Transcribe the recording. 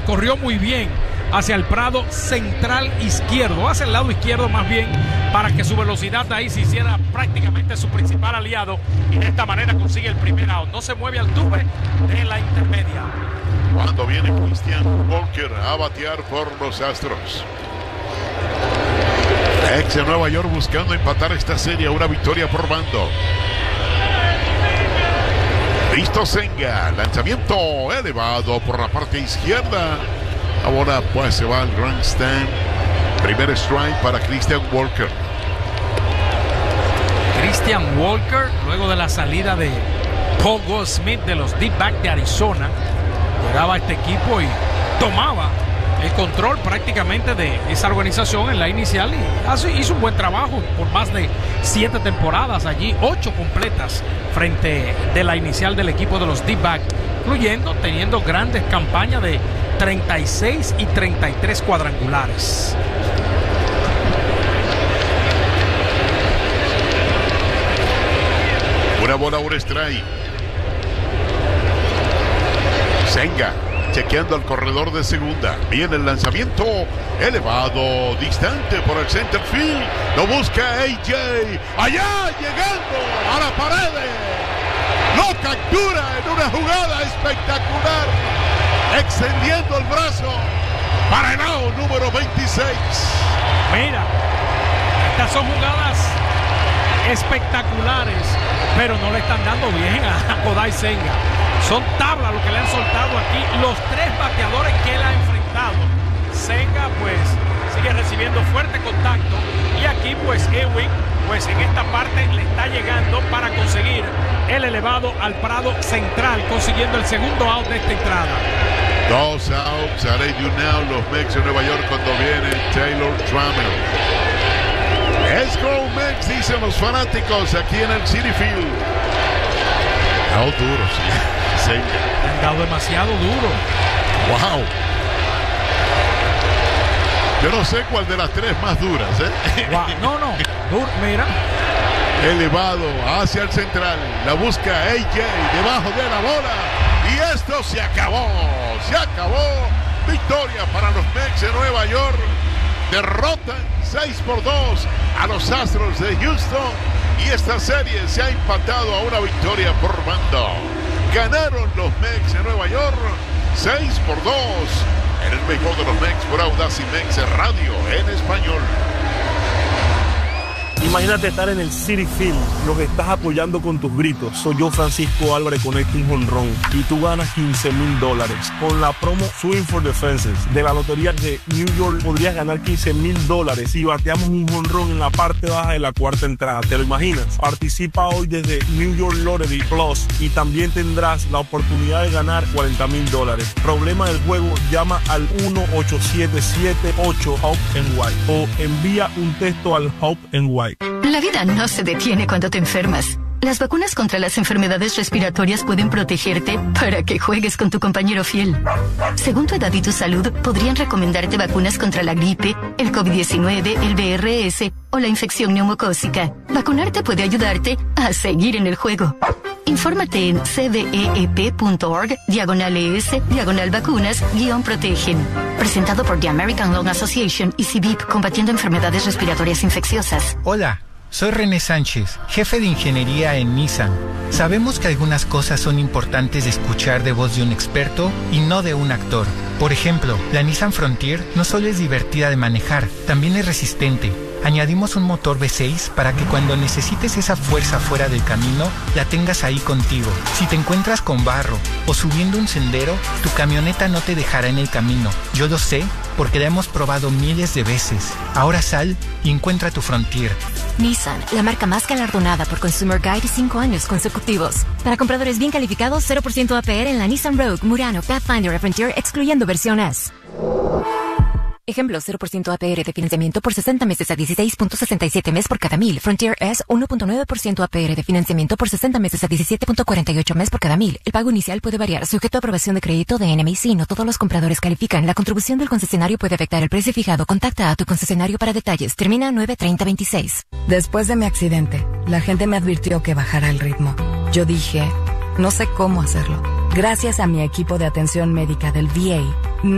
corrió muy bien hacia el prado central izquierdo, hacia el lado izquierdo más bien, para que su velocidad de ahí se hiciera prácticamente su principal aliado, y de esta manera consigue el primer out. No se mueve al tuve de la intermedia. Cuando viene Christian Walker a batear por los Astros. Ex de Nueva York buscando empatar esta serie a una victoria por bando. Listo Senga, lanzamiento elevado por la parte izquierda. La bola pues se va al grandstand. Primer strike para Christian Walker. Christian Walker, luego de la salida de Paul Goldschmidt de los D-Backs de Arizona, llegaba a este equipo y tomaba el control prácticamente de esa organización en la inicial, y hizo un buen trabajo por más de 7 temporadas allí, 8 completas frente de la inicial del equipo de los D-Backs, incluyendo teniendo grandes campañas de 36 y 33 cuadrangulares. Una bola, un strike. Senga chequeando al corredor de segunda. Viene el lanzamiento elevado, distante por el center field. Lo busca AJ. Allá llegando a la pared. Lo captura en una jugada espectacular. Extendiendo el brazo para el out número 26. Mira, estas son jugadas espectaculares, pero no le están dando bien a Kodai Senga. Son tablas lo que le han soltado aquí los 3 bateadores que él ha enfrentado. Senga pues sigue recibiendo fuerte contacto, y aquí pues Ewing pues en esta parte le está llegando para conseguir el elevado al prado central, consiguiendo el segundo out de esta entrada. 2 outs, a ley de un out los Mets de Nueva York cuando viene Taylor Trammell. Es Go Mets, dicen los fanáticos aquí en el Citi Field. Out duro, sí. Senga. Han dado demasiado duro. Wow. Yo no sé cuál de las 3 más duras, ¿eh? Wow. No, mira. Elevado hacia el central. La busca AJ debajo de la bola. Y esto se acabó. Se acabó. Victoria para los Mets de Nueva York. Derrotan 6-2 a los Astros de Houston. Y esta serie se ha empatado a una victoria por bando. Ganaron los Mets de Nueva York 6-2 en el mejor de los Mets por Audacy Mets Radio en español. Imagínate estar en el Citi Field, lo que estás apoyando con tus gritos. Soy yo, Francisco Álvarez, conecto un jonrón y tú ganas $15,000. Con la promo Swing for the Fences de la Lotería de New York podrías ganar $15,000 si bateamos un jonrón en la parte baja de la cuarta entrada. ¿Te lo imaginas? Participa hoy desde New York Lottery Plus y también tendrás la oportunidad de ganar $40,000. Problema del juego, llama al 1-877-8-HOPE-NY o envía un texto al HOPE-NY. La vida no se detiene cuando te enfermas. Las vacunas contra las enfermedades respiratorias pueden protegerte para que juegues con tu compañero fiel. Según tu edad y tu salud, podrían recomendarte vacunas contra la gripe, el COVID-19, el VRS o la infección neumocócica. Vacunarte puede ayudarte a seguir en el juego. Infórmate en cdeep.org/ES/vacunas-protegen. Presentado por The American Lung Association y CBIP, combatiendo enfermedades respiratorias infecciosas. Hola. Soy René Sánchez, jefe de ingeniería en Nissan. Sabemos que algunas cosas son importantes de escuchar de voz de un experto y no de un actor. Por ejemplo, la Nissan Frontier no solo es divertida de manejar, también es resistente. Añadimos un motor V6 para que cuando necesites esa fuerza fuera del camino, la tengas ahí contigo. Si te encuentras con barro o subiendo un sendero, tu camioneta no te dejará en el camino. Yo lo sé porque la hemos probado miles de veces. Ahora sal y encuentra tu Frontier. Nissan, la marca más galardonada por Consumer Guide 5 años consecutivos. Para compradores bien calificados, 0% APR en la Nissan Rogue, Murano, Pathfinder y Frontier, excluyendo versión S. Ejemplo, 0% APR de financiamiento por 60 meses a 16.67 mes por cada 1000. Frontier S, 1.9% APR de financiamiento por 60 meses a 17.48 mes por cada 1000. El pago inicial puede variar, sujeto a aprobación de crédito de NMIC. No todos los compradores califican. La contribución del concesionario puede afectar el precio fijado. Contacta a tu concesionario para detalles. Termina 9/30/26. Después de mi accidente, la gente me advirtió que bajara el ritmo. Yo dije, no sé cómo hacerlo. Gracias a mi equipo de atención médica del VA,